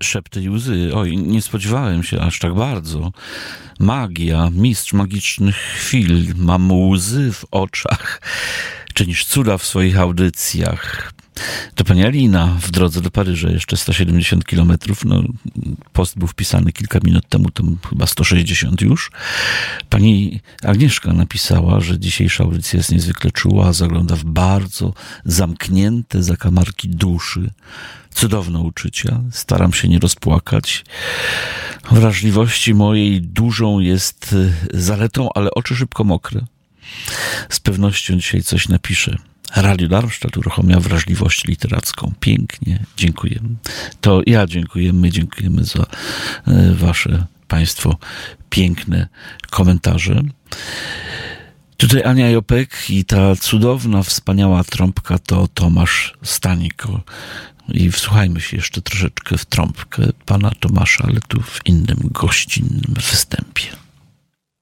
Szepty i łzy. Oj, nie spodziewałem się aż tak bardzo. Magia, mistrz magicznych chwil. Mam łzy w oczach. Czynisz cuda w swoich audycjach. To pani Alina w drodze do Paryża, jeszcze 170 kilometrów. No, post był wpisany kilka minut temu, to chyba 160 już. Pani Agnieszka napisała, że dzisiejsza audycja jest niezwykle czuła, zagląda w bardzo zamknięte zakamarki duszy. Cudowne uczucia, staram się nie rozpłakać. Wrażliwości mojej dużą jest zaletą, ale oczy szybko mokre. Z pewnością dzisiaj coś napiszę. Radio Darmstadt uruchomia wrażliwość literacką. Pięknie, dziękujemy. To ja dziękujemy za wasze państwo piękne komentarze. Tutaj Ania Jopek i ta cudowna, wspaniała trąbka to Tomasz Stanik. I wsłuchajmy się jeszcze troszeczkę w trąbkę pana Tomasza, ale tu w innym gościnnym występie.